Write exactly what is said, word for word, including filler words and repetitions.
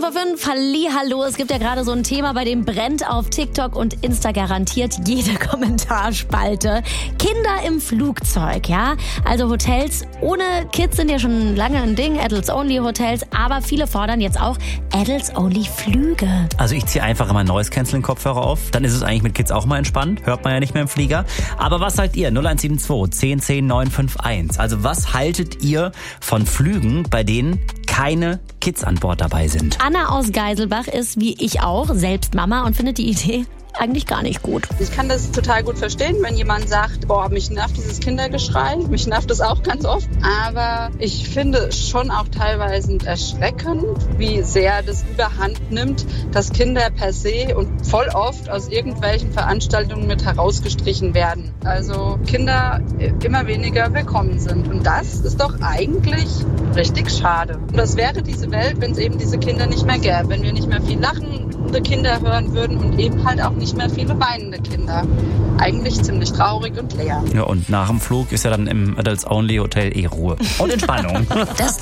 vor fünf, Hallihallo. Es gibt ja gerade so ein Thema, bei dem brennt auf TikTok und Insta garantiert jede Kommentarspalte. Kinder im Flugzeug, ja? Also Hotels ohne Kids sind ja schon lange ein Ding, Adults-Only-Hotels, aber viele fordern jetzt auch Adults-Only-Flüge. Also ich ziehe einfach immer Noise-Canceling-Kopfhörer auf, dann ist es eigentlich mit Kids auch mal entspannt, hört man ja nicht mehr im Flieger. Aber was sagt ihr? null eins sieben zwei, zehn zehn, neun fünf eins. Also was haltet ihr von Flügen, bei denen keine Kids an Bord dabei sind? Anna aus Geiselbach ist, wie ich auch, selbst Mama und findet die Idee eigentlich gar nicht gut. Ich kann das total gut verstehen, wenn jemand sagt, boah, mich nervt dieses Kindergeschrei, mich nervt das auch ganz oft. Aber ich finde es schon auch teilweise erschreckend, wie sehr das Überhand nimmt, dass Kinder per se und voll oft aus irgendwelchen Veranstaltungen mit herausgestrichen werden. Also Kinder immer weniger willkommen sind. Und das ist doch eigentlich richtig schade. Und das wäre diese Welt, wenn es eben diese Kinder nicht mehr gäbe, wenn wir nicht mehr viel lachende Kinder hören würden und eben halt auch nicht mehr viele weinende Kinder. Eigentlich ziemlich traurig und leer. Ja, und nach dem Flug ist ja dann im Adults-Only-Hotel eh Ruhe und Entspannung. Das